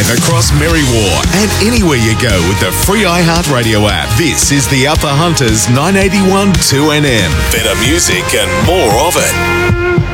across Merry War and anywhere you go with the free iHeartRadio app. This is the Upper Hunters 981 2NM. Better music and more of it.